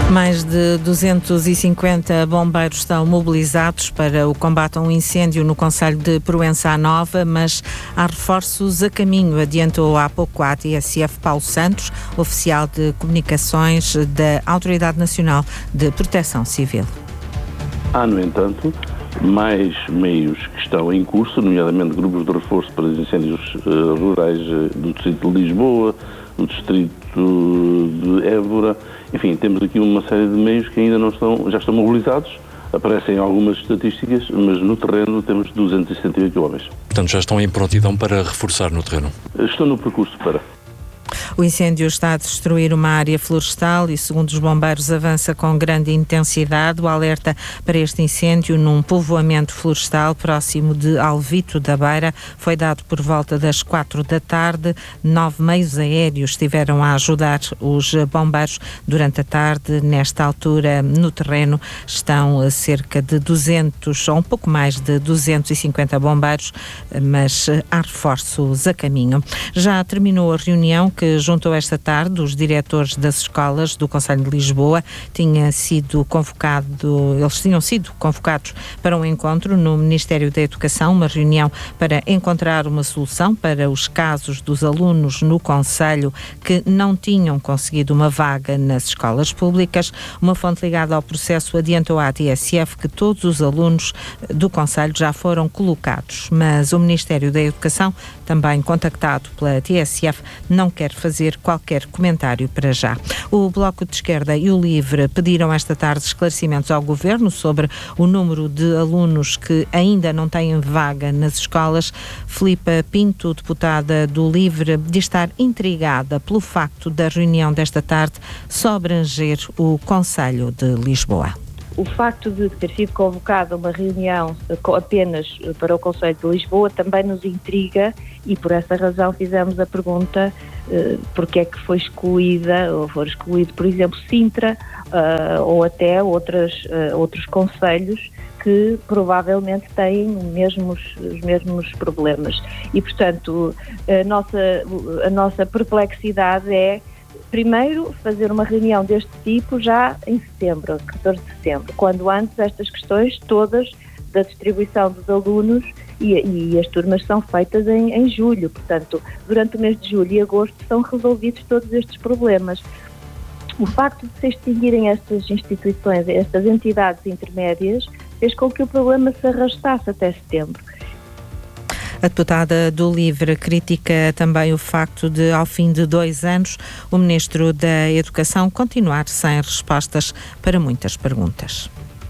Mais de 250 bombeiros estão mobilizados para o combate a um incêndio no concelho de Proença Nova, mas há reforços a caminho, adiantou há pouco a TSF Paulo Santos, oficial de comunicações da Autoridade Nacional de Proteção Civil. Há, no entanto, mais meios que estão em curso, nomeadamente grupos de reforço para os incêndios rurais do distrito de Lisboa, do distrito de Évora. Enfim, temos aqui uma série de meios que ainda já estão mobilizados. Aparecem algumas estatísticas, mas no terreno temos 268 homens. Portanto, já estão em prontidão para reforçar no terreno? Estou no percurso para. O incêndio está a destruir uma área florestal e, segundo os bombeiros, avança com grande intensidade. O alerta para este incêndio num povoamento florestal próximo de Alvito da Beira foi dado por volta das 4 da tarde. 9 meios aéreos estiveram a ajudar os bombeiros durante a tarde. Nesta altura, no terreno, estão cerca de 200, ou um pouco mais de 250 bombeiros, mas há reforços a caminho. Já terminou a reunião que juntou esta tarde os diretores das escolas do Concelho de Lisboa. Eles tinham sido convocados para um encontro no Ministério da Educação, uma reunião para encontrar uma solução para os casos dos alunos no Concelho que não tinham conseguido uma vaga nas escolas públicas. Uma fonte ligada ao processo adiantou à TSF que todos os alunos do Concelho já foram colocados, mas o Ministério da Educação, também contactado pela TSF, não quer fazer qualquer comentário para já. O Bloco de Esquerda e o LIVRE pediram esta tarde esclarecimentos ao Governo sobre o número de alunos que ainda não têm vaga nas escolas. Filipa Pinto, deputada do LIVRE, diz estar intrigada pelo facto da reunião desta tarde só abranger o Concelho de Lisboa. O facto de ter sido convocada uma reunião apenas para o Concelho de Lisboa também nos intriga e por essa razão fizemos a pergunta porque é que foi excluída, ou foi excluído, por exemplo, Sintra ou até outros concelhos que provavelmente têm os mesmos problemas. E, portanto, a nossa perplexidade é, primeiro, fazer uma reunião deste tipo já em setembro, 14 de setembro, quando antes estas questões todas da distribuição dos alunos e as turmas são feitas em julho. Portanto, durante o mês de julho e agosto são resolvidos todos estes problemas. O facto de se extinguirem estas instituições, estas entidades intermédias, fez com que o problema se arrastasse até setembro. A deputada do LIVRE critica também o facto de, ao fim de 2 anos, o Ministro da Educação continuar sem respostas para muitas perguntas.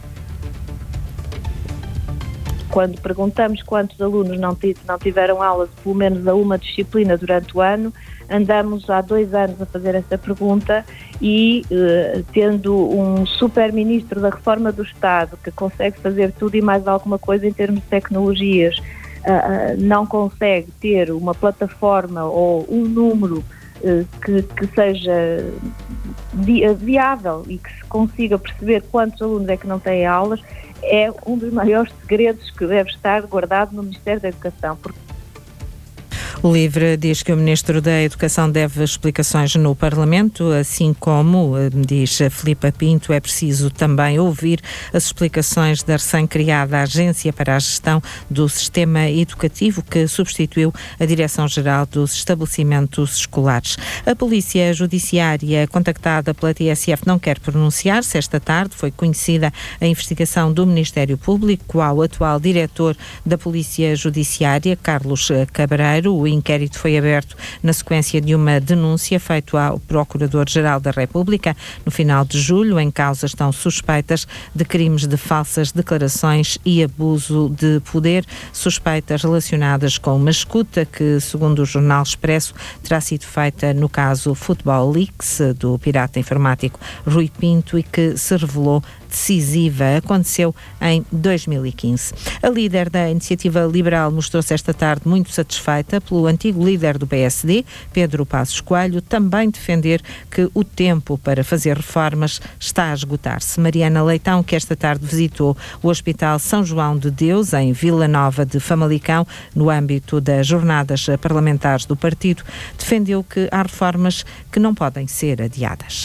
Quando perguntamos quantos alunos não tiveram aulas, pelo menos a uma disciplina durante o ano, andamos há 2 anos a fazer essa pergunta e tendo um super-ministro da Reforma do Estado que consegue fazer tudo e mais alguma coisa em termos de tecnologias, não consegue ter uma plataforma ou um número que seja viável e que se consiga perceber quantos alunos é que não têm aulas, é um dos maiores segredos que deve estar guardado no Ministério da Educação. O LIVRE diz que o Ministro da Educação deve explicações no Parlamento, assim como, diz Filipa Pinto, é preciso também ouvir as explicações da recém-criada Agência para a Gestão do Sistema Educativo, que substituiu a Direção-Geral dos Estabelecimentos Escolares. A Polícia Judiciária, contactada pela TSF, não quer pronunciar-se. Esta tarde foi conhecida a investigação do Ministério Público ao atual diretor da Polícia Judiciária, Carlos Cabreiro. O inquérito foi aberto na sequência de uma denúncia feita ao Procurador-Geral da República no final de julho. Em causa estão suspeitas de crimes de falsas declarações e abuso de poder, suspeitas relacionadas com uma escuta que, segundo o Jornal Expresso, terá sido feita no caso Football Leaks do pirata informático Rui Pinto e que se revelou decisiva. Aconteceu em 2015. A líder da Iniciativa Liberal mostrou-se esta tarde muito satisfeita pelo antigo líder do PSD, Pedro Passos Coelho, também defender que o tempo para fazer reformas está a esgotar-se. Mariana Leitão, que esta tarde visitou o Hospital São João de Deus, em Vila Nova de Famalicão, no âmbito das jornadas parlamentares do partido, defendeu que há reformas que não podem ser adiadas.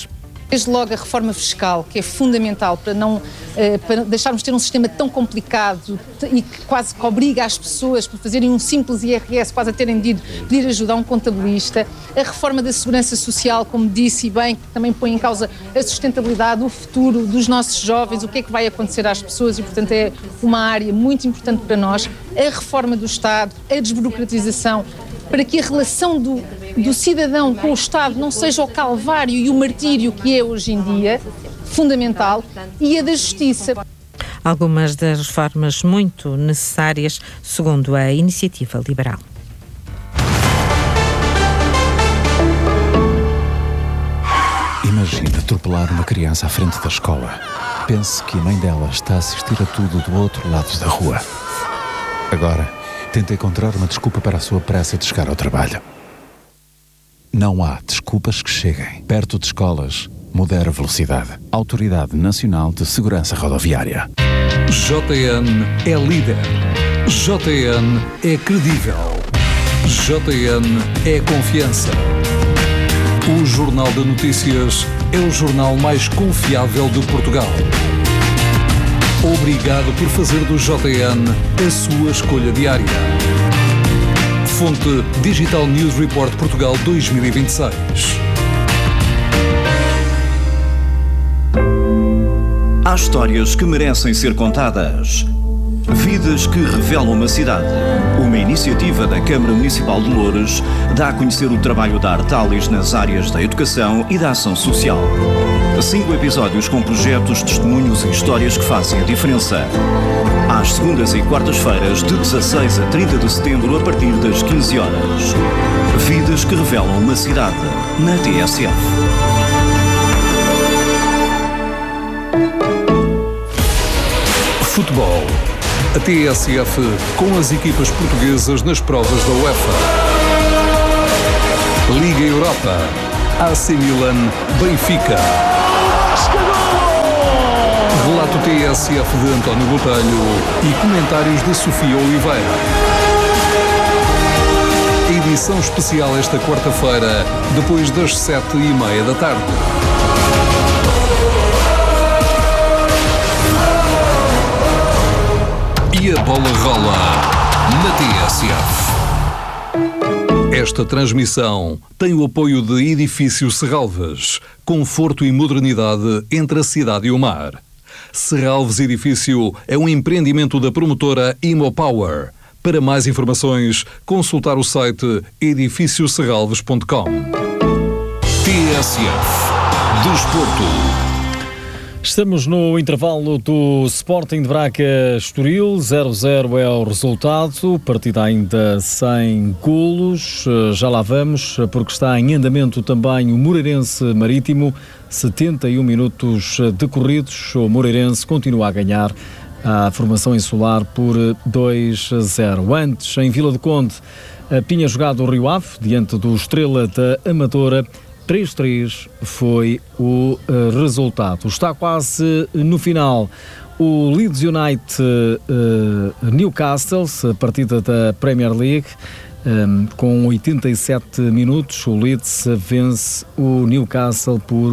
Desde logo a reforma fiscal, que é fundamental para deixarmos de ter um sistema tão complicado e que quase que obriga as pessoas para fazerem um simples IRS, quase a terem de pedir ajuda a um contabilista. A reforma da segurança social, como disse e bem, que também põe em causa a sustentabilidade, o futuro dos nossos jovens, o que é que vai acontecer às pessoas e, portanto, é uma área muito importante para nós. A reforma do Estado, a desburocratização, para que a relação do cidadão com o Estado não seja o calvário e o martírio que é hoje em dia, fundamental, e a da justiça. Algumas das reformas muito necessárias, segundo a Iniciativa Liberal. Imagina atropelar uma criança à frente da escola. Pense que a mãe dela está a assistir a tudo do outro lado da rua. Agora, tenta encontrar uma desculpa para a sua pressa de chegar ao trabalho. Não há desculpas que cheguem. Perto de escolas, modera a velocidade. Autoridade Nacional de Segurança Rodoviária. JN é líder. JN é credível. JN é confiança. O Jornal de Notícias é o jornal mais confiável de Portugal. Obrigado por fazer do JN a sua escolha diária. Fonte Digital News Report Portugal 2026. Há histórias que merecem ser contadas. Vidas que revelam uma cidade. Uma iniciativa da Câmara Municipal de Loures dá a conhecer o trabalho da Artalis nas áreas da educação e da ação social. 5 episódios com projetos, testemunhos e histórias que fazem a diferença. Às segundas e quartas-feiras, de 16 a 30 de setembro, a partir das 15 horas. Vidas que revelam uma cidade, na TSF. Futebol. A TSF com as equipas portuguesas nas provas da UEFA. Liga Europa. AC Milan, Benfica. Relato TSF de António Botelho e comentários de Sofia Oliveira. Edição especial esta quarta-feira, depois das 7h30 da tarde. E a bola rola na TSF. Esta transmissão tem o apoio de Edifício Serralves, conforto e modernidade entre a cidade e o mar. Serralves Edifício é um empreendimento da promotora Imopower. Para mais informações, consultar o site edifícioserralves.com. TSF Desporto. Estamos no intervalo do Sporting de Braga-Estoril, 0-0 é o resultado, partida ainda sem golos, já lá vamos, porque está em andamento também o Moreirense Marítimo, 71 minutos decorridos, o Moreirense continua a ganhar a formação insular por 2-0. Antes, em Vila do Conde, tinha jogado o Rio Ave, diante do Estrela da Amadora, 3-3 foi o resultado. Está quase no final o Leeds United Newcastle, a partida da Premier League, com 87 minutos. O Leeds vence o Newcastle por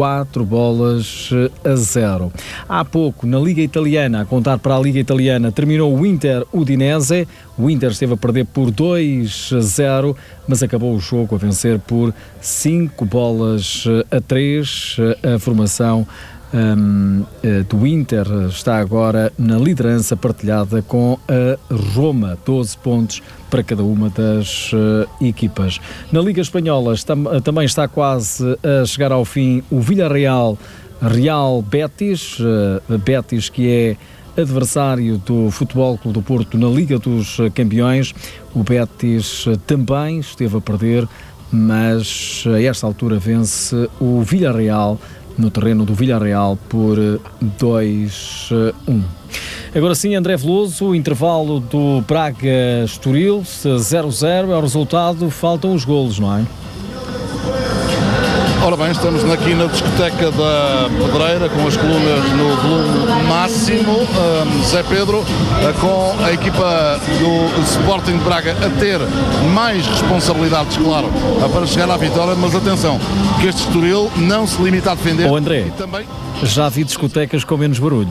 4-0. Há pouco, na Liga Italiana, a contar para a Liga Italiana, terminou o Inter Udinese. O Inter esteve a perder por 2-0, mas acabou o jogo a vencer por 5-3. A formação do Inter está agora na liderança partilhada com a Roma, 12 pontos para cada uma das equipas. Na Liga Espanhola também está quase a chegar ao fim o Villarreal Real Betis, Betis que é adversário do Futebol Clube do Porto na Liga dos Campeões. O Betis também esteve a perder, mas a esta altura vence o Villarreal no terreno do Villarreal por 2-1. Agora sim, André Veloso, intervalo do Braga-Estoril, 0-0 é o resultado, faltam os golos, não é? Ora bem, estamos aqui na discoteca da Pedreira com as colunas no volume máximo. Zé Pedro, com a equipa do Sporting de Braga a ter mais responsabilidades, claro, para chegar à vitória, mas atenção, que este Estoril não se limita a defender. Ô André, e também... já vi discotecas com menos barulho.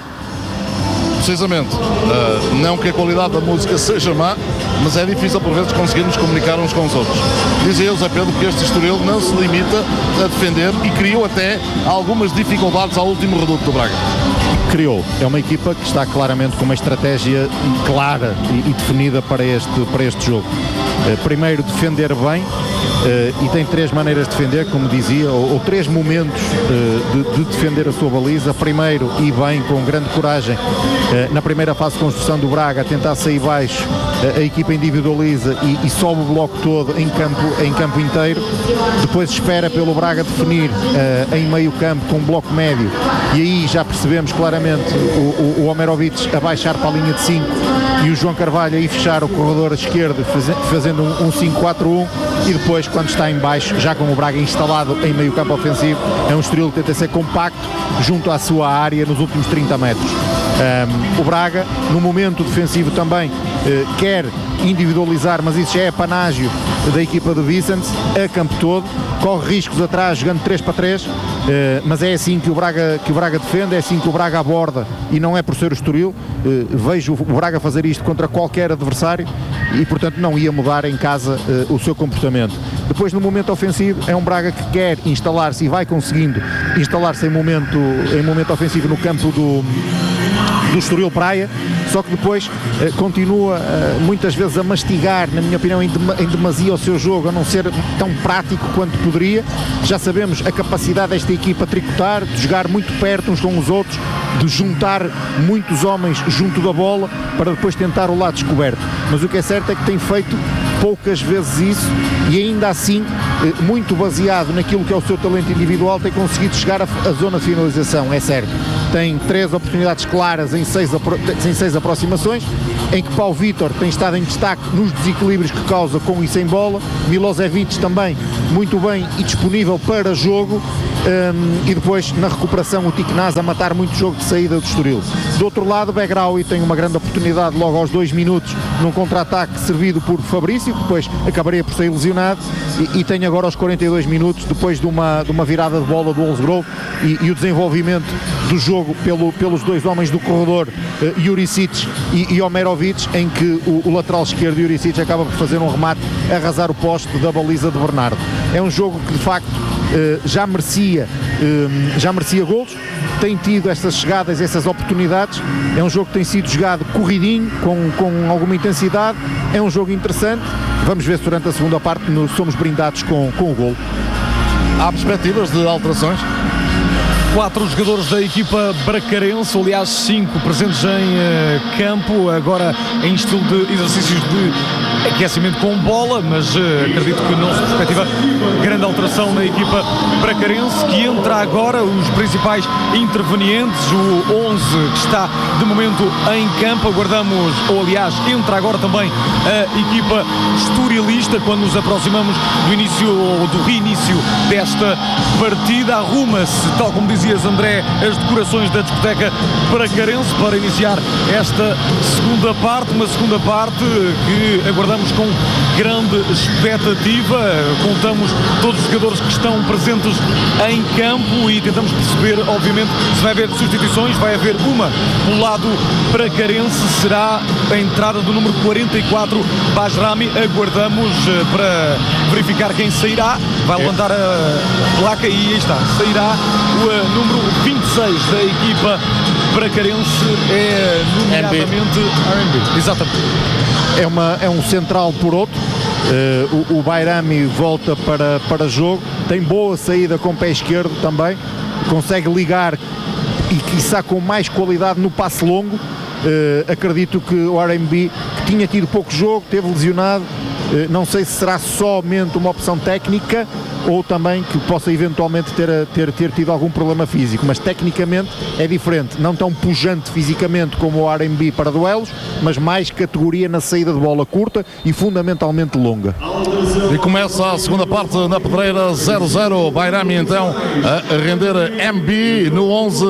Precisamente, não que a qualidade da música seja má, mas é difícil por vezes conseguirmos comunicar uns com os outros. Dizia eu, Zé Pedro, que este Estoril não se limita a defender e criou até algumas dificuldades ao último reduto do Braga. Criou. É uma equipa que está claramente com uma estratégia clara e definida para este jogo. Primeiro, defender bem, e tem 3 maneiras de defender, como dizia, ou 3 momentos de defender a sua baliza. Primeiro, e bem, com grande coragem, na primeira fase de construção do Braga, tentar sair baixo, a equipa individualiza e sobe o bloco todo em campo inteiro. Depois espera pelo Braga definir em meio campo com um bloco médio, e aí já percebemos claramente o Omerovic a baixar para a linha de 5 e o João Carvalho aí fechar o corredor esquerdo, fazendo um 5-4-1, e depois, quando está em baixo, já com o Braga instalado em meio campo ofensivo, é um Estoril que tenta ser compacto junto à sua área nos últimos 30 metros. O Braga, no momento defensivo também, quer individualizar, mas isso já é apanágio da equipa do Vicente, a campo todo, corre riscos atrás jogando 3-3, mas é assim que o Braga defende, é assim que o Braga aborda, e não é por ser o Estoril. Vejo o Braga fazer isto contra qualquer adversário e, portanto, não ia mudar em casa o seu comportamento. Depois, no momento ofensivo, é um Braga que quer instalar-se e vai conseguindo instalar-se em momento ofensivo no campo do Estoril Praia, só que depois continua muitas vezes a mastigar, na minha opinião, em demasia o seu jogo, a não ser tão prático quanto poderia. Já sabemos a capacidade desta equipa de tricotar, de jogar muito perto uns com os outros, de juntar muitos homens junto da bola para depois tentar o lado descoberto. Mas o que é certo é que tem feito poucas vezes isso, e ainda assim, muito baseado naquilo que é o seu talento individual, tem conseguido chegar à zona de finalização, é certo. Tem 3 oportunidades claras em 6 aproximações, em que Paulo Vítor tem estado em destaque nos desequilíbrios que causa com e sem bola. Milosevic também muito bem e disponível para jogo, e depois na recuperação o Tiknaz a matar muito jogo de saída do Estoril. Do outro lado, Begraoui tem uma grande oportunidade logo aos 2 minutos num contra-ataque servido por Fabrício, que depois acabaria por sair lesionado, e tem agora aos 42 minutos, depois de uma virada de bola do Wolfsgrove e o desenvolvimento do jogo pelos 2 homens do corredor, Juricic e Omerovic, em que o lateral esquerdo, Juricic, acaba por fazer um remate a arrasar o poste da baliza de Bernardo. É um jogo que de facto já merecia golos, tem tido estas chegadas, essas oportunidades. É um jogo que tem sido jogado corridinho, com alguma intensidade. É um jogo interessante. Vamos ver se durante a segunda parte somos brindados com o golo. Há perspectivas de alterações? 4 jogadores da equipa bracarense, aliás 5 presentes em campo, agora em estilo de exercícios de aquecimento com bola, mas acredito que não se perspectiva grande alteração na equipa bracarense, que entra agora os principais intervenientes, o 11 que está de momento em campo. Aguardamos, ou aliás, entra agora também a equipa estorilista, quando nos aproximamos do início ou do reinício desta partida. Arruma-se, tal como dizias, André, as decorações da discoteca bracarense para iniciar esta segunda parte, uma segunda parte que aguardamos com grande expectativa. Contamos todos os jogadores que estão presentes em campo e tentamos perceber, obviamente, se vai haver substituições. Vai haver uma do lado bracarense, será a entrada do número 44, Bajrami. Aguardamos para verificar quem sairá. Vai levantar a placa e aí está, sairá o número 26 da equipa bracarense, é nomeadamente RB. Exatamente. É um central por outro. O Bajrami volta para jogo, tem boa saída com o pé esquerdo também, consegue ligar e quiçá com mais qualidade no passe longo. Acredito que o RMB, que tinha tido pouco jogo, teve lesionado, Não sei se será somente uma opção técnica ou também que possa eventualmente ter tido algum problema físico, mas tecnicamente é diferente, não tão pujante fisicamente como o R&B para duelos, mas mais categoria na saída de bola curta e fundamentalmente longa. E começa a segunda parte na Pedreira, 0-0, Bairami então a render MB no 11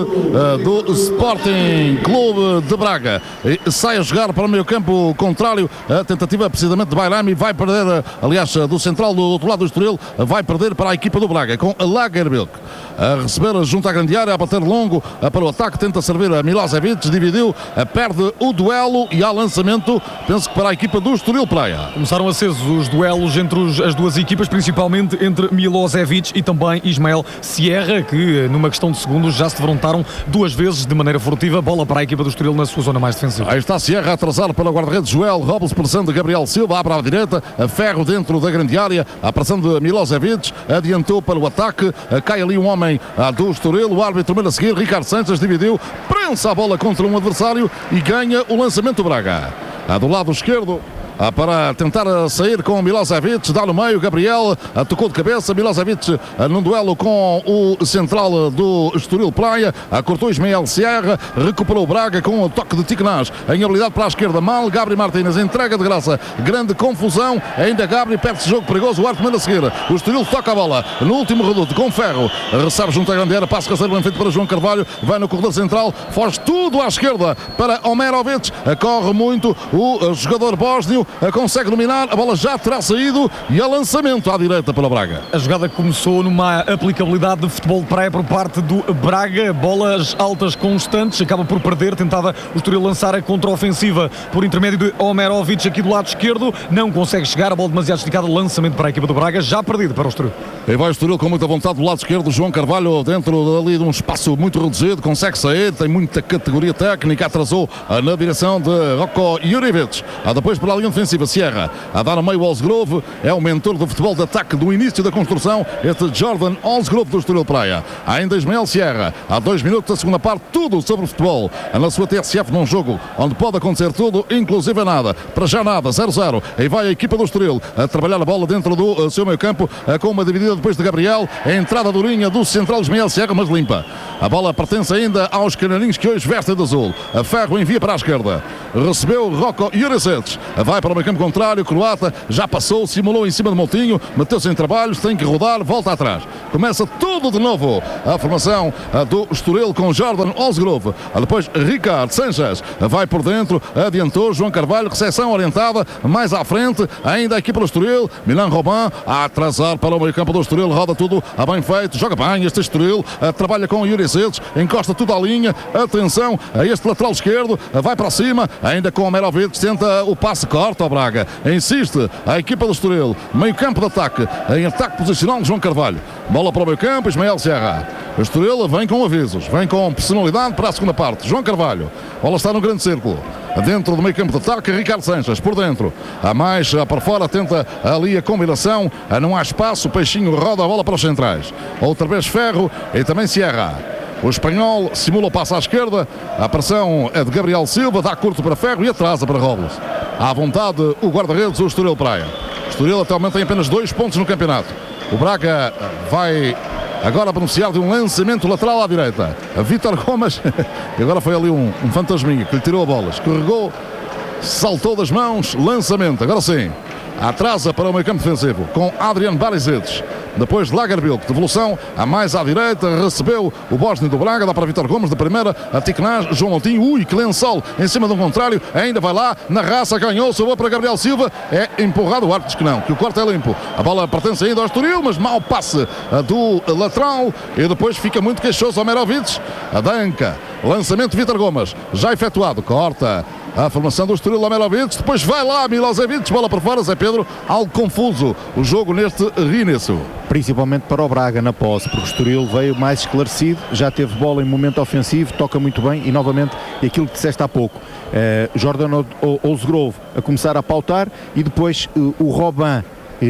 do Sporting Clube de Braga. E sai a jogar para o meio campo contrário, a tentativa precisamente de Bairami, vai perder, aliás, do central do outro lado do Estoril, vai perder para a equipa do Braga, com Lagerbilk a receber junto à grande área, a bater longo para o ataque, tenta servir a Milosevic, dividiu, perde o duelo e há lançamento, penso que para a equipa do Estoril Praia. Começaram acesos os duelos entre as duas equipas, principalmente entre Milosevic e também Ismael Sierra, que numa questão de segundos já se defrontaram duas vezes de maneira furtiva, bola para a equipa do Estoril na sua zona mais defensiva. Aí está Sierra a atrasar para o guarda-redes Joel Robles, pressão de Gabriel Silva, abre à direita, a Ferro dentro da grande área, a pressão de Milosevic, adiantou para o ataque, cai ali um homem do Estoril, o árbitro manda a seguir, Ricardo Sanches dividiu, prensa a bola contra um adversário e ganha o lançamento do Braga. Do lado esquerdo, para tentar sair com Milosevic, dá no meio, Gabriel tocou de cabeça, Milosevic num duelo com o central do Estoril Praia, cortou Ismael Sierra, recuperou o Braga com o toque de Tiquenaz, em habilidade para a esquerda, mal, Gabri Martínez, entrega de graça, grande confusão, ainda Gabri, perde-se jogo perigoso, o árbitro manda a seguir, o Estoril toca a bola, no último reduto, com Ferro, recebe junto à grande área, passo rasteiro bem feito para João Carvalho, vai no corredor central, foge tudo à esquerda para Omerovic, corre muito o jogador bósnio, consegue dominar, a bola já terá saído e a lançamento à direita para o Braga. A jogada começou numa aplicabilidade de futebol de praia por parte do Braga, bolas altas constantes, acaba por perder, tentava o Estoril lançar a contra-ofensiva por intermédio de Omerovic aqui do lado esquerdo, não consegue chegar, a bola demasiado esticada, lançamento para a equipa do Braga, já perdido para o Estoril. E vai o Estoril com muita vontade do lado esquerdo, João Carvalho dentro ali de um espaço muito reduzido, consegue sair, tem muita categoria técnica, atrasou na direção de Roko Jurjevic, depois para a linha defensiva, Sierra, a dar a meio Olsgrove, é o mentor do futebol de ataque do início da construção, este Jordan Olsgrove do Estoril Praia. Há ainda Ismael Sierra, há 2 minutos da segunda parte, tudo sobre o futebol, na sua TSF num jogo onde pode acontecer tudo, inclusive nada, para já nada, 0-0, e vai a equipa do Estoril a trabalhar a bola dentro do seu meio campo, com uma dividida depois de Gabriel, a entrada durinha do central Ismael Sierra, mas limpa. A bola pertence ainda aos canarinhos que hoje vestem de azul. A Ferro envia para a esquerda, recebeu Roko Jurjevic, vai para o meio campo contrário, croata, já passou, simulou em cima de Moutinho, meteu-se em trabalhos, tem que rodar, volta atrás. Começa tudo de novo a formação do Estoril com Jordan Olsgrove. Depois Ricardo Sanches vai por dentro, adiantou João Carvalho, recepção orientada, mais à frente, ainda aqui pelo Estoril, Milan Robin a atrasar para o meio campo do Estoril, roda tudo a bem feito, joga bem este Estoril, trabalha com o Jurjevic, encosta tudo à linha, atenção a este lateral esquerdo, vai para cima, ainda com o Omerovic, tenta o passe, corta o Braga, insiste a equipa do Estoril, meio campo de ataque, em ataque posicional João Carvalho, bola para o meio campo, Ismael Sierra. O Estoril vem com avisos, vem com personalidade para a segunda parte, João Carvalho, bola está no grande círculo, dentro do meio campo de ataque, Ricardo Sanches, por dentro, a mais para fora, tenta ali a combinação, não há espaço, o Peixinho roda a bola para os centrais, outra vez Ferro e também Sierra. O espanhol simula o passo à esquerda, a pressão é de Gabriel Silva, dá curto para Ferro e atrasa para Robles. À vontade o guarda-redes, o Estoril Praia. O Estoril atualmente tem apenas 2 pontos no campeonato. O Braga vai agora beneficiar de um lançamento lateral à direita. A Vítor Gomes, e agora foi ali um fantasminha que lhe tirou a bola, escorregou, saltou das mãos, lançamento, agora sim. Atrasa para o meio campo defensivo com Adrian Barisic. Depois de Lagerbilk, devolução a mais à direita, recebeu o bósnio do Braga, dá para Vítor Gomes, de primeira, a Tiquenaz, João Moutinho, ui, que lençol, em cima de um contrário, ainda vai lá, na raça, ganhou, sobrou para Gabriel Silva, é empurrado, o árbitro diz que não, que o corte é limpo, a bola pertence ainda ao Estoril, mas mau passe do lateral, e depois fica muito queixoso Omerovic, a danca, lançamento de Vítor Gomes, já efetuado, corta a formação do Estoril, Omerovic, depois vai lá Milosevic, bola para fora, Zé Pedro, algo confuso o jogo neste reinício. Principalmente para o Braga na posse, porque o Estoril veio mais esclarecido, já teve bola em momento ofensivo, toca muito bem e novamente aquilo que disseste há pouco, Jordan Olsgrove a começar a pautar e depois o Robin,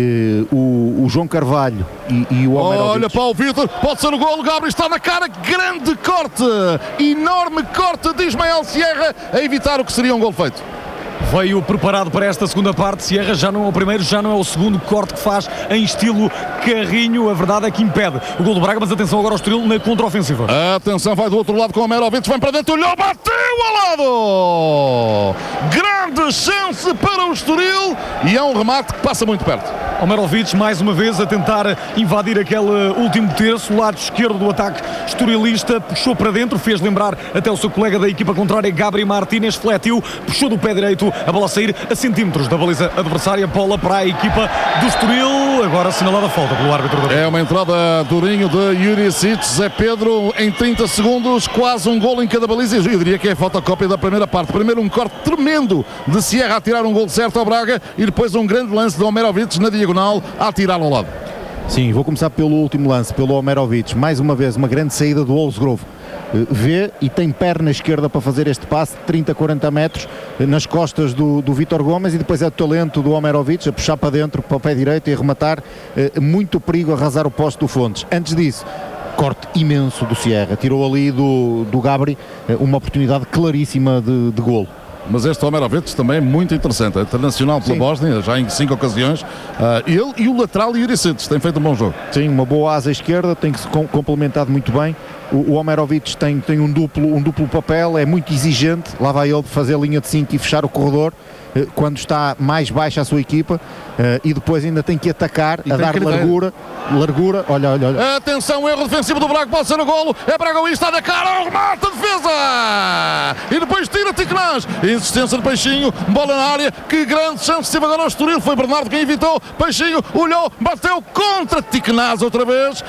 o João Carvalho e o Omerovic. Olha para o Vítor, pode ser o golo, Gabriel está na cara, grande corte, enorme corte de Ismael Sierra a evitar o que seria um golo feito. Veio preparado para esta segunda parte. Sierra já não é o primeiro, já não é o segundo corte que faz em estilo carrinho. A verdade é que impede o gol do Braga, mas atenção agora ao Estoril na contraofensiva. Atenção, vai do outro lado com o Omerovic, vem para dentro, olhou, bateu ao lado! Grande chance para o Estoril e é um remate que passa muito perto. Omerovic mais uma vez a tentar invadir aquele último terço, o lado esquerdo do ataque estorilista, puxou para dentro, fez lembrar até o seu colega da equipa contrária, Gabri Martínez, fletiu, puxou do pé direito, a bola a sair a centímetros da baliza adversária, bola para a equipa do Estoril, agora assinalada a falta pelo árbitro. É uma entrada durinho de Jurisic, Zé Pedro, em 30 segundos, quase um gol em cada baliza, eu diria que é a fotocópia da primeira parte. Primeiro um corte tremendo de Sierra a tirar um gol certo ao Braga e depois um grande lance de Omerovic na diagonal a tirar ao lado. Sim, vou começar pelo último lance, pelo Omerovic. Mais uma vez, uma grande saída do Wolfsgrove. Vê e tem perna esquerda para fazer este passe de 30, 40 metros nas costas do Vítor Gomes, e depois é o talento do Omerovic a puxar para dentro, para o pé direito e a rematar. Muito perigo, arrasar o poste do Fontes. Antes disso, corte imenso do Sierra. Tirou ali do Gabri uma oportunidade claríssima de golo. Mas este Omerovic também é muito interessante, é internacional pela Bósnia, já em 5 ocasiões. Ele e o lateral Jurisic têm feito um bom jogo. Sim, uma boa asa esquerda, tem que se complementado muito bem. O Omerovic tem um duplo papel, é muito exigente, lá vai ele fazer a linha de 5 e fechar o corredor quando está mais baixa a sua equipa, e depois ainda tem que atacar, a dar largura, olha. Atenção, erro defensivo do Braga, pode ser o golo, é Bragaui, está na cara, remata a defesa! E depois tira Ticnás, insistência de Peixinho, bola na área, que grande chance teve agora o Estoril, foi Bernardo quem evitou, Peixinho olhou, bateu contra Ticnás outra vez,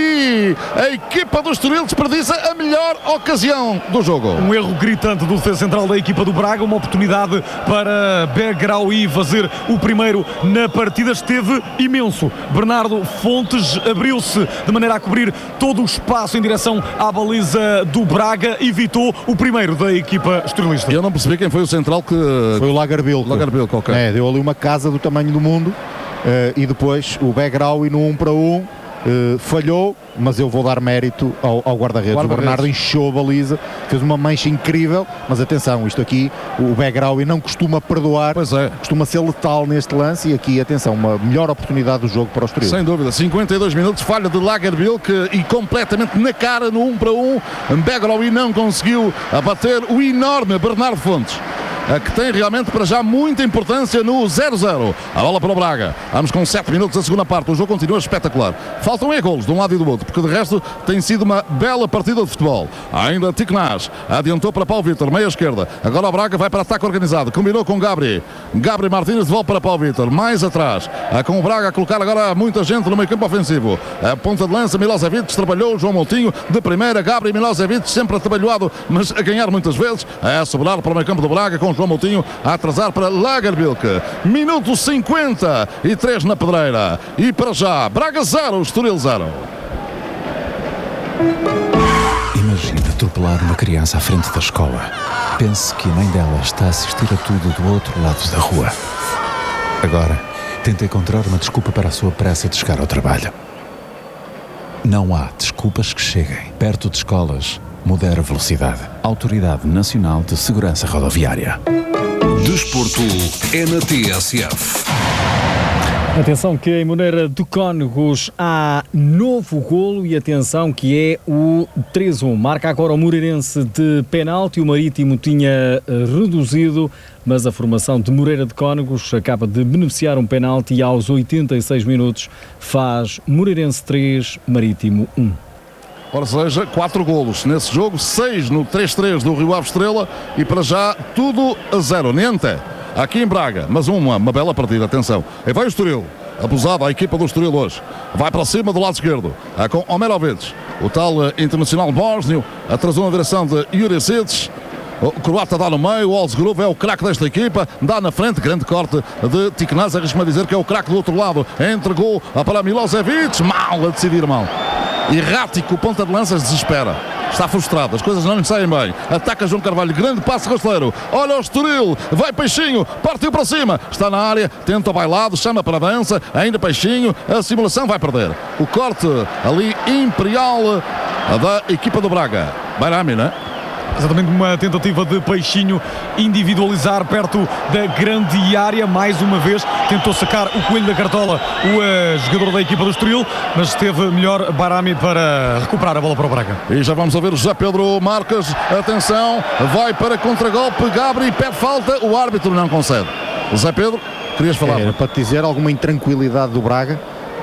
e a equipa do Estoril desperdiça a melhor ocasião do jogo. Um erro gritante do defesa central da equipa do Braga, uma oportunidade para Begraoui fazer o primeiro na partida, esteve imenso. Bernardo Fontes abriu-se de maneira a cobrir todo o espaço em direção à baliza do Braga, evitou o primeiro da equipa estorilista. Eu não percebi quem foi o central que... Foi o Lagerbilk. Ok. Deu ali uma casa do tamanho do mundo, e depois o Begraoui no 1 para 1. Falhou, mas eu vou dar mérito ao guarda-redes. O Bernardo encheu a baliza, fez uma mancha incrível, mas atenção, isto aqui, o Begraoui não costuma perdoar, costuma ser letal neste lance, e aqui, atenção, uma melhor oportunidade do jogo para o Estoril. Sem dúvida, 52 minutos, falha de Lagerbilk e completamente na cara no 1 para 1. Begraoui não conseguiu abater o enorme Bernardo Fontes, que tem realmente para já muita importância no 0-0. A bola para o Braga. Vamos com 7 minutos da segunda parte. O jogo continua espetacular. Faltam golos de um lado e do outro, porque de resto tem sido uma bela partida de futebol. Ainda Ticnás adiantou para Paulo Vítor, meia esquerda. Agora o Braga vai para ataque organizado. Combinou com Gabri Martínez, de volta para Paulo Vítor. Mais atrás, com o Braga a colocar agora muita gente no meio campo ofensivo. A ponta de lança, Milosevic trabalhou, João Moutinho de primeira. Gabri Milosevic sempre trabalhado, mas a ganhar muitas vezes. A sobrar para o meio campo do Braga, com João Moutinho a atrasar para Lagerbilk. Minuto 53 na pedreira. E para já, Braga 0, Estoril 0. Imagina atropelar uma criança à frente da escola. Pense que a mãe dela está a assistir a tudo do outro lado da rua. Agora, tenta encontrar uma desculpa para a sua pressa de chegar ao trabalho. Não há desculpas que cheguem. Perto de escolas, modera a velocidade. Autoridade Nacional de Segurança Rodoviária. Desporto é na TSF. Atenção que em Moreira de Cónegos há novo golo, e atenção que é o 3-1. Marca agora o Moreirense de penalti. O Marítimo tinha reduzido, mas a formação de Moreira de Cónegos acaba de beneficiar um penalti e aos 86 minutos faz Moreirense 3, Marítimo 1. Ora seja, 4 golos nesse jogo, 6 no 3-3 do Rio Ave Estrela, e para já tudo a 0. Niente aqui em Braga, mas uma bela partida, atenção. E vai o Estoril, abusado a equipa do Estoril hoje. Vai para cima do lado esquerdo, com Omerovic, o tal internacional bósnio, atrasou na direção de Jurisic. O croata dá no meio, o Wolfsgrove é o craque desta equipa, dá na frente, grande corte de Ticnás, arrisco-me a dizer que é o craque do outro lado, entregou para Milosevic, mal a decidir, mal. Errático, o ponta de lanças desespera, está frustrado, as coisas não lhe saem bem. Ataca João Carvalho, grande passe rasteiro, olha o Estoril, vai Peixinho, partiu para cima, está na área, tenta o bailado, chama para a dança, ainda Peixinho, a simulação vai perder. O corte ali imperial da equipa do Braga. Bairami, não é? Exatamente, uma tentativa de Peixinho individualizar perto da grande área. Mais uma vez tentou sacar o coelho da cartola o jogador da equipa do Estoril, mas esteve melhor Barami para recuperar a bola para o Braga. E já vamos a ver o José Pedro Marques. Atenção, vai para contragolpe, Gabri pede falta, o árbitro não concede. José Pedro, querias falar? Era para te dizer alguma intranquilidade do Braga,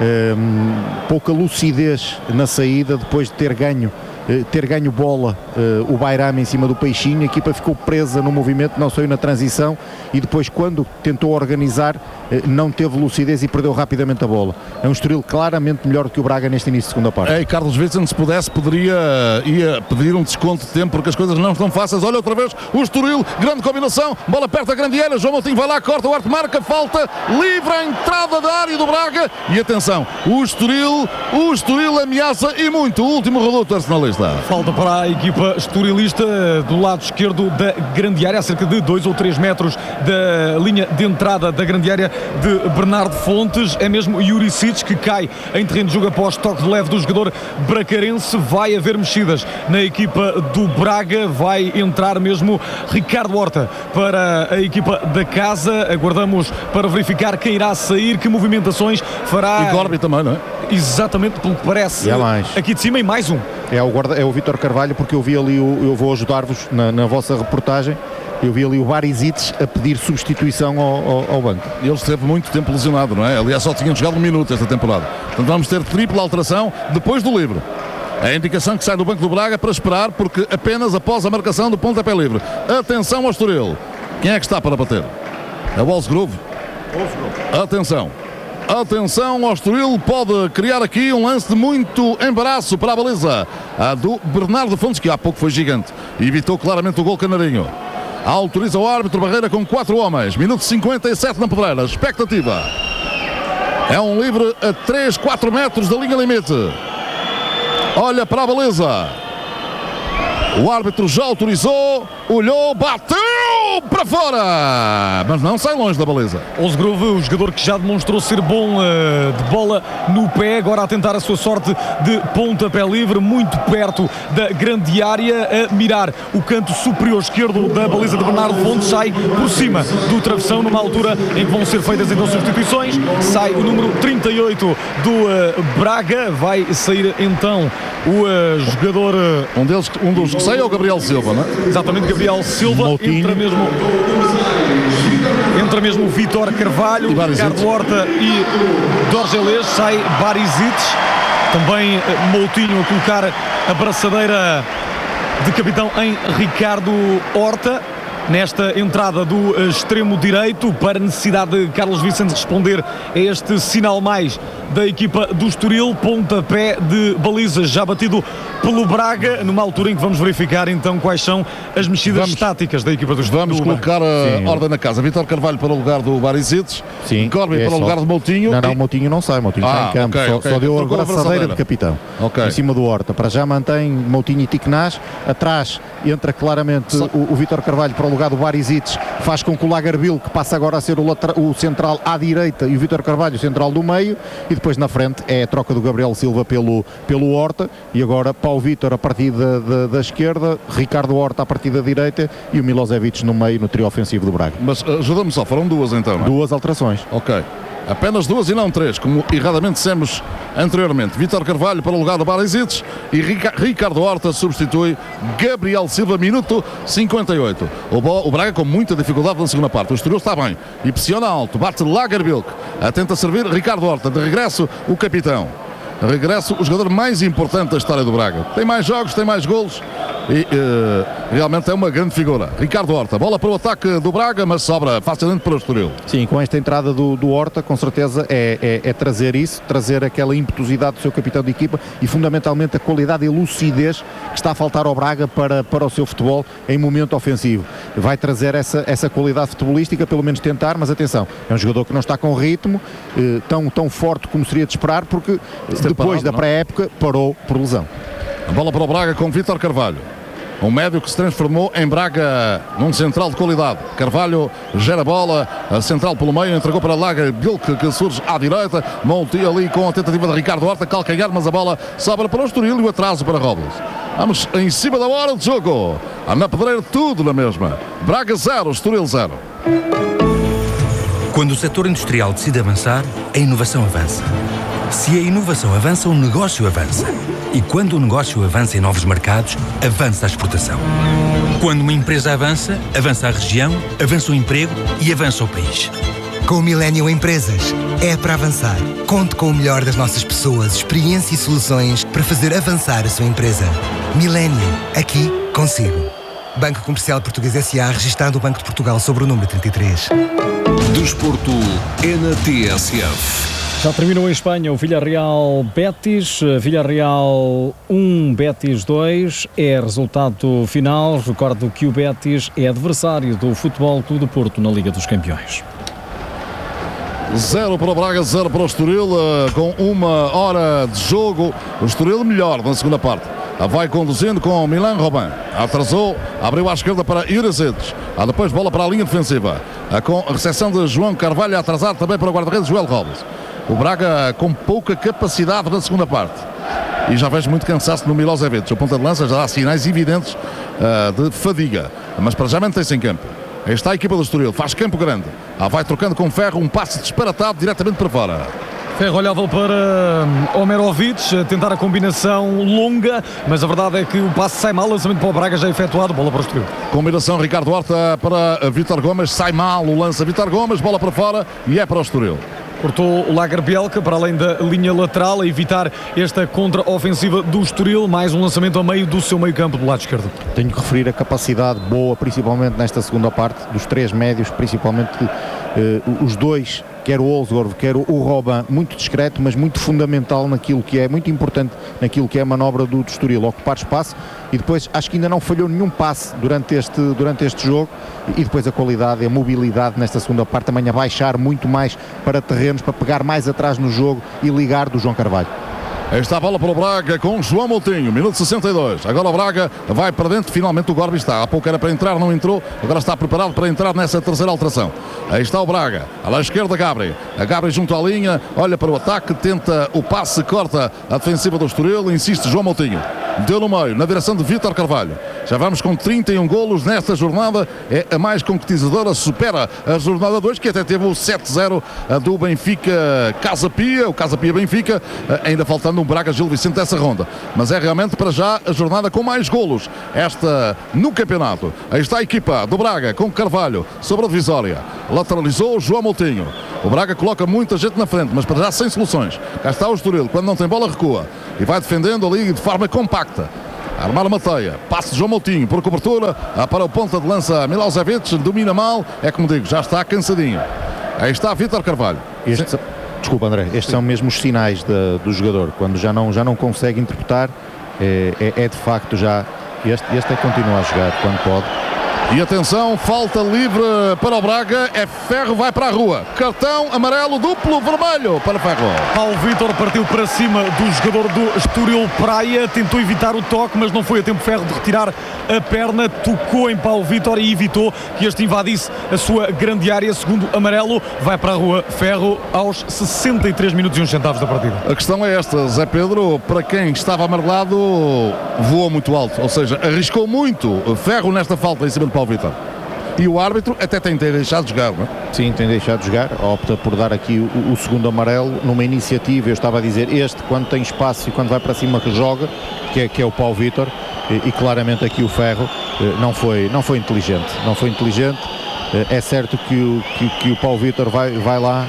pouca lucidez na saída depois de ter ganho bola o Bairami em cima do Peixinho. A equipa ficou presa no movimento, não saiu na transição e depois, quando tentou organizar, não teve lucidez e perdeu rapidamente a bola. É um Estoril claramente melhor do que o Braga neste início de segunda parte. Ei, Carlos Vicente, se pudesse, ia pedir um desconto de tempo, porque as coisas não estão fáceis. Olha outra vez o Estoril, grande combinação, bola perto da grande área, João Moutinho vai lá, corta o arte, marca, falta, livre a entrada da área do Braga. E atenção, o Estoril ameaça e muito o último reduto arsenalista. Falta para a equipa estorilista do lado esquerdo da grande área, a cerca de 2 ou 3 metros da linha de entrada da grande área de Bernardo Fontes. É mesmo Juricic que cai em terreno de jogo após toque de leve do jogador bracarense. Vai haver mexidas na equipa do Braga, vai entrar mesmo Ricardo Horta para a equipa da casa. Aguardamos para verificar quem irá sair, que movimentações fará. E Corby também, não é? Exatamente, pelo que parece. Aqui de cima e mais um. É o Vítor Carvalho, porque eu vi ali, eu vou ajudar-vos na vossa reportagem, eu vi ali o Barisic a pedir substituição ao banco. Ele esteve muito tempo lesionado, não é? Aliás, só tinha jogado 1 minuto esta temporada. Portanto, vamos ter tripla alteração depois do livre. A indicação que sai do banco do Braga para esperar, porque apenas após a marcação do pontapé livre. Atenção ao Estoril. Quem é que está para bater? É o Wolfsgrove. Atenção ao Estoril, pode criar aqui um lance de muito embaraço para a baliza. A do Bernardo Fontes, que há pouco foi gigante e evitou claramente o gol canarinho. Autoriza o árbitro Barreira com 4 homens. Minuto 57 na pedreira. Expectativa. É um livre a 3, 4 metros da linha limite. Olha para a baliza. O árbitro já autorizou, olhou, bateu para fora, mas não sai longe da baliza. Wolfsgrove, o jogador que já demonstrou ser bom de bola no pé, agora a tentar a sua sorte de pontapé livre, muito perto da grande área, a mirar o canto superior esquerdo da baliza de Bernardo Fontes, sai por cima do travessão, numa altura em que vão ser feitas então substituições. Sai o número 38 do Braga, vai sair então o jogador... Um dos que sai é o Gabriel Silva, não é? Exatamente, Gabriel Silva. Entra mesmo o Vítor Carvalho, Ricardo Horta e Dorgelês. Sai Barisic, também Moutinho a colocar a braçadeira de capitão em Ricardo Horta. Nesta entrada do extremo direito, para necessidade de Carlos Vicente responder a este sinal mais da equipa do Estoril. Pontapé de baliza já batido pelo Braga, numa altura em que vamos verificar então quais são as mexidas táticas da equipa do Estoril. Vamos colocar a ordem na casa. Vítor Carvalho para o lugar do Barisic, Corby para o lugar do Moutinho. Não, o Moutinho não sai, o Moutinho está em campo, só deu agora a braçadeira de capitão, em cima do Horta. Para já mantém Moutinho e Tiquenaz, atrás entra claramente o Vítor Carvalho para o lugar do Barisic, faz com que o Lagarbil, que passa agora a ser o central à direita, e o Vítor Carvalho o central do meio, e depois na frente é a troca do Gabriel Silva pelo Horta, e agora Paulo Vítor a partir da esquerda, Ricardo Horta a partir da direita e o Milosevic no meio, no trio ofensivo do Braga. Mas ajuda-me só, foram 2 então, não é? 2 alterações. Ok. Apenas 2 e não 3, como erradamente dissemos anteriormente. Vítor Carvalho para o lugar do Barisic e Ricardo Horta substitui Gabriel Silva, minuto 58. O Braga com muita dificuldade na segunda parte. O Estoril está bem e pressiona alto, bate Lagerbilk, tenta servir Ricardo Horta. De regresso o capitão. Regresso o jogador mais importante da história do Braga. Tem mais jogos, tem mais golos e realmente é uma grande figura. Ricardo Horta, bola para o ataque do Braga, mas sobra facilmente para o Estoril. Sim, com esta entrada do Horta, com certeza é trazer isso, trazer aquela impetuosidade do seu capitão de equipa e fundamentalmente a qualidade e lucidez que está a faltar ao Braga para o seu futebol em momento ofensivo. Vai trazer essa qualidade futebolística, pelo menos tentar, mas atenção, é um jogador que não está com ritmo tão forte como seria de esperar, porque depois da pré-época parou por lesão. A bola para o Braga com Vítor Carvalho. Um médio que se transformou em Braga num central de qualidade. Carvalho gera a bola, a central pelo meio, entregou para Lager Bilk, que surge à direita. Monti ali com a tentativa de Ricardo Horta, calcanhar, mas a bola sobra para o Estoril e o atraso para Robles. Vamos em cima da hora de jogo. Na pedreira, tudo na mesma. Braga 0, Estoril 0. Quando o setor industrial decide avançar, a inovação avança. Se a inovação avança, o negócio avança. E quando o negócio avança em novos mercados, avança a exportação. Quando uma empresa avança, avança a região, avança o emprego e avança o país. Com o Millennium Empresas, é para avançar. Conte com o melhor das nossas pessoas, experiência e soluções para fazer avançar a sua empresa. Millennium, aqui consigo. Banco Comercial Português S.A., registado no Banco de Portugal sob o número 33. Desporto é na TSF. Já terminou em Espanha o Villarreal-Betis. Villarreal 1, Betis 2 é resultado final. Recordo que o Betis é adversário do Futebol Clube do Porto na Liga dos Campeões. 0 para o Braga, 0 para o Estoril, com 1 hora de jogo. O Estoril melhor na segunda parte. Vai conduzindo com Milan Robin. Atrasou, abriu à esquerda para Jurisic. Depois bola para a linha defensiva. Com a recepção de João Carvalho, atrasado também para o guarda-redes Joel Robles. O Braga com pouca capacidade na segunda parte. E já vejo muito cansaço no Milosevic. O ponta de lança já dá sinais evidentes de fadiga. Mas para já mantém-se em campo. Aí está a equipa do Estoril, faz campo grande. Vai trocando com Ferro, um passe disparatado diretamente para fora. Ferro olhava para Omerovic, a tentar a combinação longa, mas a verdade é que o passe sai mal, lançamento para o Braga já efetuado, bola para o Estoril. Combinação Ricardo Horta para Vítor Gomes, sai mal o lance Vítor Gomes, bola para fora e é para o Estoril. Cortou o Lager Bielka para além da linha lateral a evitar esta contra-ofensiva do Estoril, mais um lançamento a meio do seu meio campo do lado esquerdo. Tenho que referir a capacidade boa, principalmente nesta segunda parte, dos três médios, principalmente os dois, quer o Olsgaard, quer o Robin, muito discreto, mas muito fundamental naquilo que é, muito importante naquilo que é a manobra do Estoril, ocupar espaço, e depois acho que ainda não falhou nenhum passe durante este jogo, e depois a qualidade, a mobilidade nesta segunda parte também a baixar muito mais para terrenos, para pegar mais atrás no jogo e ligar do João Carvalho. Esta bola para o Braga com João Moutinho, minuto 62. Agora o Braga vai para dentro, finalmente o Gorbi está. Há pouco era para entrar, não entrou, agora está preparado para entrar nessa terceira alteração. Aí está o Braga, à esquerda Gabri. A Gabri junto à linha, olha para o ataque, tenta o passe, corta a defensiva do Estoril, insiste João Moutinho. Deu no meio, na direção de Vítor Carvalho. Já vamos com 31 golos nesta jornada, é a mais concretizadora, supera a jornada 2, que até teve o 7-0 do Benfica Casa Pia, o Casa Pia Benfica, ainda faltando um Braga Gil Vicente dessa ronda. Mas é realmente para já a jornada com mais golos, esta no campeonato. Aí está a equipa do Braga com Carvalho sobre a divisória. Lateralizou João Moutinho. O Braga coloca muita gente na frente, mas para já sem soluções. Cá está o Estoril, quando não tem bola recua e vai defendendo ali de forma compacta. Armar uma teia, passe de João Moutinho por cobertura, para o ponta de lança Milosevic, domina mal, é como digo, já está cansadinho. Aí está Vítor Carvalho. Desculpa André, estes são mesmo os sinais do jogador, quando já não consegue interpretar, é de facto já, este é que continua a jogar quando pode. E atenção, falta livre para o Braga, é Ferro, vai para a rua. Cartão amarelo, duplo vermelho para Ferro. Paulo Vítor partiu para cima do jogador do Estoril Praia, tentou evitar o toque, mas não foi a tempo Ferro de retirar a perna, tocou em Paulo Vítor e evitou que este invadisse a sua grande área. Segundo amarelo, vai para a rua Ferro aos 63 minutos e uns centavos da partida. A questão é esta, Zé Pedro, para quem estava amarelado, voou muito alto, ou seja, arriscou muito Ferro nesta falta em cima de Paulo Vítor. E o árbitro até tem deixado de jogar, não é? Sim, tem deixado de jogar, opta por dar aqui o segundo amarelo numa iniciativa. Eu estava a dizer, quando tem espaço e quando vai para cima que joga, que é o Paulo Vítor, e claramente aqui o Ferro não foi inteligente. É certo que o Paulo Vítor vai lá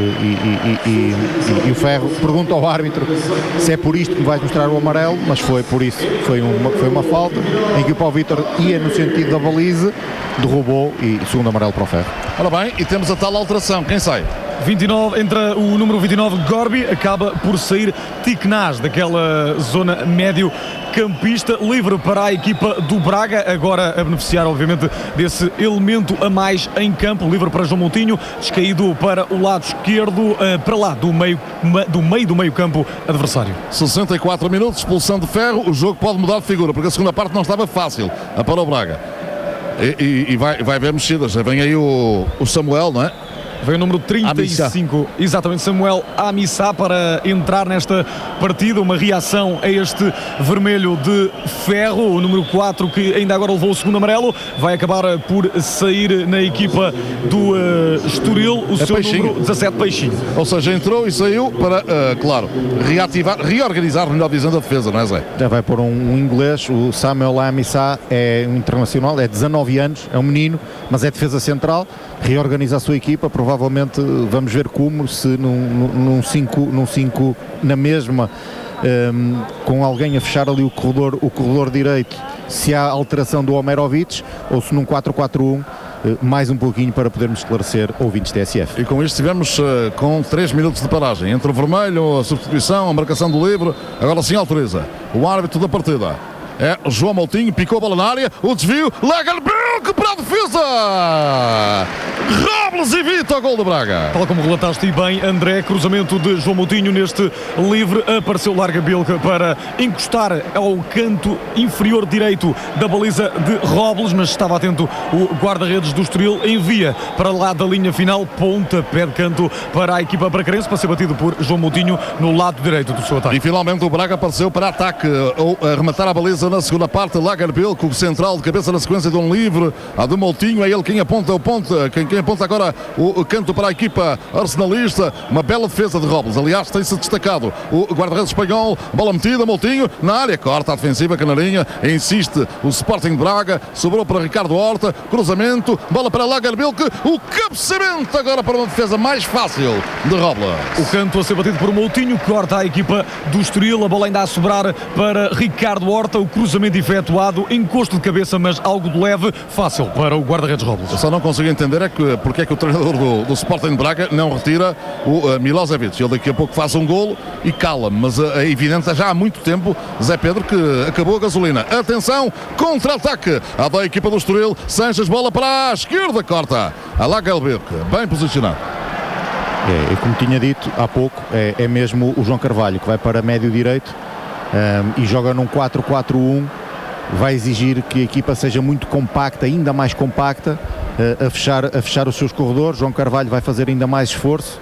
e o Ferro pergunta ao árbitro se é por isto que vais mostrar o amarelo, mas foi por isso, foi uma falta em que o Paulo Vítor ia no sentido da baliza, derrubou e segundo amarelo para o Ferro. Ora bem, e temos a tal alteração, quem sai? 29, entra o número 29 Gorbi, acaba por sair Tiknaz daquela zona médio meio-campista, livre para a equipa do Braga, agora a beneficiar obviamente desse elemento a mais em campo, livre para João Moutinho, descaído para o lado esquerdo, para lá do meio-campo adversário. 64 minutos, expulsão de Ferro, o jogo pode mudar de figura, porque a segunda parte não estava fácil para o Braga. E vai haver mexidas, vem aí o Samuel, não é? Vem o número 35, exatamente, Samuel Amissá, para entrar nesta partida. Uma reação a este vermelho de Ferro. O número 4, que ainda agora levou o segundo amarelo, vai acabar por sair na equipa do Estoril, o seu número 17, Peixinho. Ou seja, entrou e saiu para, claro, reorganizar, melhor dizendo, a defesa, não é, Zé? Já vai pôr um inglês, o Samuel Amissá é um internacional, é 19 anos, é um menino, mas é defesa central, reorganiza a sua equipa. Provavelmente vamos ver como, se num 5 na mesma, com alguém a fechar ali o corredor direito, se há alteração do Omerovic, ou se num 4-4-1, mais um pouquinho para podermos esclarecer ouvintes TSF. E com isto estivemos com 3 minutos de paragem, entre o vermelho, a substituição, a marcação do livre. Agora sim autoriza o árbitro da partida. É João Moutinho, picou a bola na área, o desvio, Lagerbielke para a defesa! Robles evita o gol do Braga. Tal como relataste bem, André, cruzamento de João Moutinho neste livre, apareceu Lagerbielke para encostar ao canto inferior direito da baliza de Robles, mas estava atento o guarda-redes do Estoril, envia para lá da linha final, pontapé de canto para a equipa bracarense, para ser batido por João Moutinho no lado direito do seu ataque. E finalmente o Braga apareceu para ataque, ou arrematar a baliza na segunda parte. Lagerbielke, o central de cabeça na sequência de um livre, a de Moutinho, é ele quem aponta quem aponta agora o canto para a equipa arsenalista. Uma bela defesa de Robles, aliás tem-se destacado o guarda-redes espanhol, bola metida, Moutinho na área, corta a defensiva, Canarinha, insiste o Sporting de Braga, sobrou para Ricardo Horta, cruzamento, bola para Lagerbielke, o cabeceamento agora para uma defesa mais fácil de Robles. O canto a ser batido por Moutinho, corta a equipa do Estoril, a bola ainda a sobrar para Ricardo Horta, o cruzamento efetuado, encosto de cabeça, mas algo de leve, fácil para o guarda-redes Robles. Eu só não consigo entender porque é que o treinador do Sporting de Braga não retira o Milosevic. Ele daqui a pouco faz um golo e cala, mas é evidente já há muito tempo, Zé Pedro, que acabou a gasolina. Atenção, contra-ataque da equipa do Estoril, Sanches, bola para a esquerda, corta a Lagerbielke, bem posicionado. Como tinha dito há pouco, é mesmo o João Carvalho que vai para médio direito e joga num 4-4-1, vai exigir que a equipa seja muito compacta, ainda mais compacta, a fechar os seus corredores. João Carvalho vai fazer ainda mais esforço,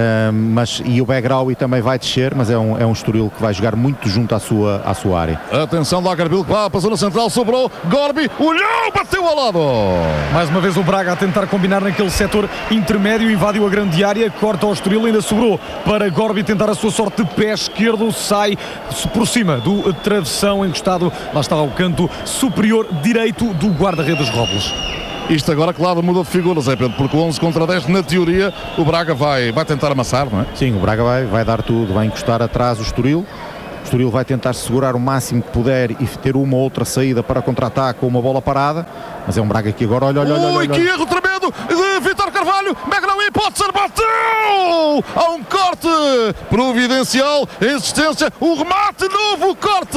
e o Begraoui também vai descer, mas é um Estoril que vai jogar muito junto à sua área. Atenção, Lagerbielke para a zona central, sobrou, Gorbi, olhou, bateu ao lado. Mais uma vez o Braga a tentar combinar naquele setor intermédio, invadiu a grande área, corta ao Estoril, ainda sobrou para Gorbi tentar a sua sorte de pé esquerdo, sai por cima do travessão, encostado, lá está o canto superior direito do guarda-redes Robles. Isto agora, claro, muda de figuras, é Pedro, porque o 11 contra 10, na teoria, o Braga vai tentar amassar, não é? Sim, o Braga vai dar tudo, vai encostar atrás o Estoril. O Estoril vai tentar segurar o máximo que puder e ter uma ou outra saída para contra-ataque ou uma bola parada, mas é um Braga que agora, olha. Que erro tremendo de Vítor Carvalho, Begraoui pode ser, bateu! Há um corte providencial, existência, o remate, novo corte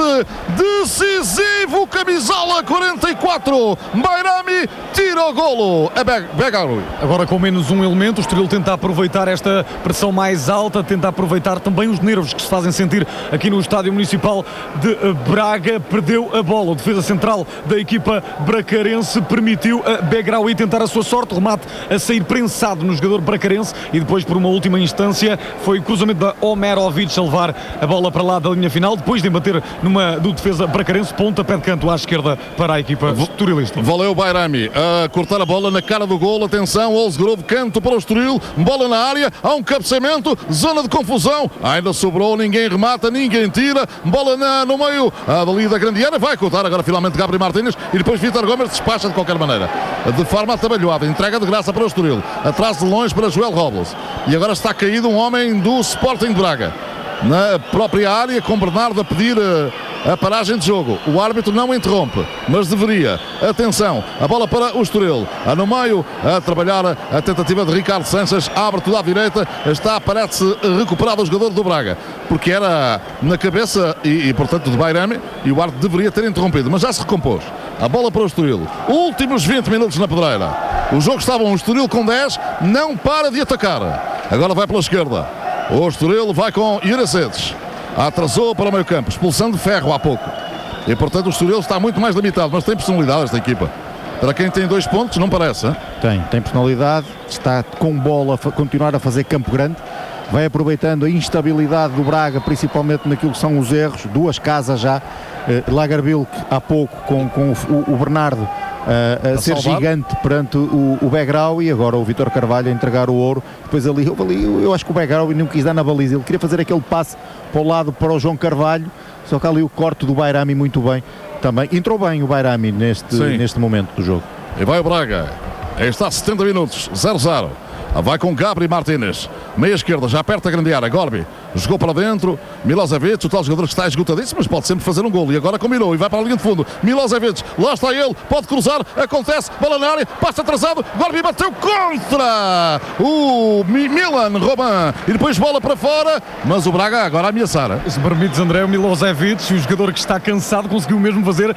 decisivo, camisola 44, Bayrami tira o golo, é Begraoui. Agora com menos um elemento, o Estoril tenta aproveitar esta pressão mais alta, tenta aproveitar também os nervos que se fazem sentir aqui no Estádio Municipal de Braga. Perdeu a bola, o defesa central da equipa bracarense permitiu a Begraoui tentar a sua sorte, o remate a sair prensado no jogador bracarense e depois por uma última instância foi o cruzamento da Omerovic a levar a bola para lá da linha final, depois de embater do defesa bracarense, pontapé de canto à esquerda para a equipa estorilista. Valeu Bayrami a cortar a bola na cara do golo, atenção, Olsgrove, canto para o Estoril, bola na área, há um cabeceamento, zona de confusão, ainda sobrou, ninguém remata, ninguém tira, bola no meio ali da grande área, vai cortar agora finalmente Gabriel Martínez e depois Vítor Gomes despacha de qualquer maneira, de forma atabalhoada, entrega de graça para o Estoril, atrás de longe para Joel Robles, e agora está caído um homem do Sporting de Braga. na própria área, com Bernardo a pedir a paragem de jogo. O árbitro não interrompe, mas deveria. Atenção, a bola para o Estoril. No meio, a trabalhar a tentativa de Ricardo Sanches. Abre tudo à direita. Parece recuperado o jogador do Braga, porque era na cabeça e portanto, de Bairami, e o árbitro deveria ter interrompido, mas já se recompôs. A bola para o Estoril. Últimos 20 minutos na pedreira. O jogo estava um Estoril com 10, não para de atacar. Agora vai pela esquerda. O Estoril vai com Iracedes. Atrasou para o meio campo, expulsão de Ferro há pouco. E portanto o Estoril está muito mais limitado, mas tem personalidade esta equipa. Para quem tem 2 pontos, não parece, hein? Tem personalidade, está com bola a continuar a fazer campo grande. Vai aproveitando a instabilidade do Braga, principalmente naquilo que são os erros. 2 casas já. Lagerbilk há pouco com o Bernardo a ser salvar, gigante perante o Begrau, e agora o Vítor Carvalho a entregar o ouro. Depois ali, eu acho que o Begrau não quis dar na baliza, ele queria fazer aquele passe para o lado para o João Carvalho, só que ali o corte do Bairami muito bem também. Entrou bem o Bairami neste momento do jogo. E vai o Braga, está a 70 minutos, 0-0. Vai com Gabri Martínez, meia esquerda, já aperta a grande área. Gorbi jogou para dentro. Milosevic, o tal jogador que está esgotadíssimo, mas pode sempre fazer um golo. E agora combinou e vai para a linha de fundo. Milosevic, lá está ele, pode cruzar, acontece, bola na área, passa atrasado. Gorbi bateu contra o Milan Roman e depois bola para fora. Mas o Braga agora a ameaçar. Se permites, André, o Milosevic, o jogador que está cansado, conseguiu mesmo fazer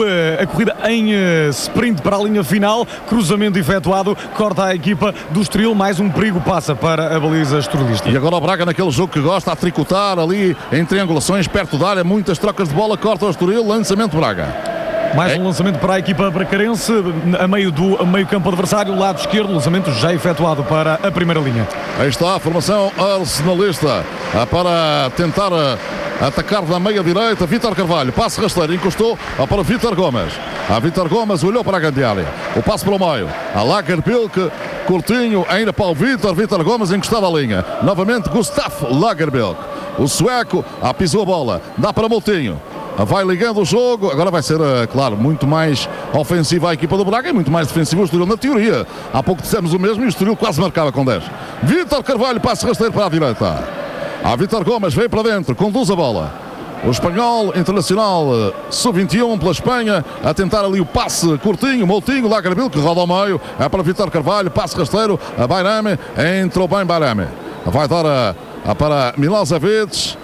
a corrida em sprint para a linha final. Cruzamento efetuado, corta a equipa do Estoril. Mais um perigo passa para a baliza estorilista. E agora o Braga naquele jogo que gosta, a tricotar ali em triangulações perto da área, muitas trocas de bola, corta o Estoril, lançamento Braga. Mais um lançamento para a equipa bracarense, a meio do meio campo adversário, lado esquerdo, lançamento já efetuado para a primeira linha. Aí está a formação arsenalista para tentar atacar na meia direita. Vítor Carvalho, passe rasteiro, encostou para Vítor Gomes. Vítor Gomes olhou para a grande área, o passe pelo meio, a Lagerbilk, curtinho, ainda para o Vítor Gomes encostado à linha. Novamente Gustav Lagerbilk, o sueco, pisou a bola, dá para Moutinho. Vai ligando o jogo, agora vai ser, claro, muito mais ofensiva a equipa do Braga e muito mais defensiva o Estoril, na teoria. Há pouco dissemos o mesmo e o Estoril quase marcava com 10. Vítor Carvalho, passe rasteiro para a direita. Vítor Gomes veio para dentro, conduz a bola. O espanhol internacional sub-21 pela Espanha, a tentar ali o passe curtinho, Moutinho, Lagerbilk, que roda ao meio, para Vítor Carvalho, passe rasteiro, a Bairami, entrou bem Bairami. Vai dar para Milosevic.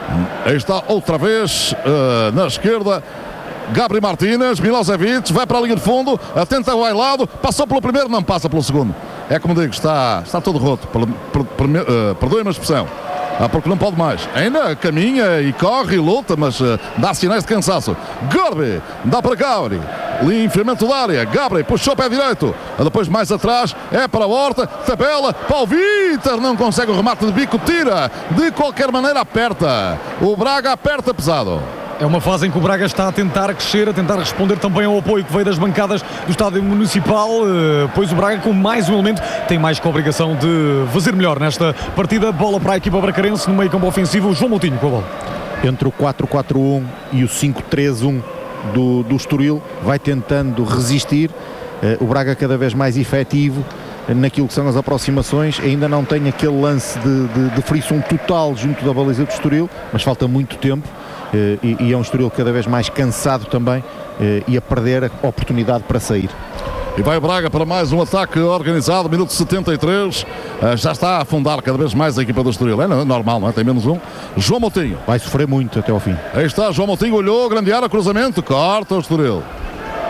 Aí está outra vez na esquerda Gabri Martínez. Milosevic vai para a linha de fundo, tenta o bailado, passou pelo primeiro, não passa pelo segundo. É como digo, está todo roto, perdoe-me a expressão, porque não pode mais. Ainda caminha e corre e luta, mas dá sinais de cansaço. Gorbi dá para Gabri, enfiamento da área. Gabri puxou o pé direito, depois mais atrás é para a Horta, tabela para o Vítor, não consegue o remate de bico, tira, de qualquer maneira aperta. O Braga aperta pesado. É uma fase em que o Braga está a tentar crescer, a tentar responder também ao apoio que veio das bancadas do Estádio Municipal, pois o Braga, com mais um elemento, tem mais que a obrigação de fazer melhor nesta partida. Bola para a equipa bracarense no meio campo ofensivo, João Moutinho com a bola. Entre o 4-4-1 e o 5-3-1 do Estoril, vai tentando resistir. O Braga cada vez mais efetivo naquilo que são as aproximações, ainda não tem aquele lance de frição total junto da baliza do Estoril, mas falta muito tempo. E é um Estoril cada vez mais cansado também e a perder a oportunidade para sair. E vai o Braga para mais um ataque organizado, minuto 73, já está a afundar cada vez mais a equipa do Estoril, é normal, não é? Tem menos um. João Moutinho vai sofrer muito até ao fim. Aí está, João Moutinho olhou, grande área, cruzamento, corta o Estoril.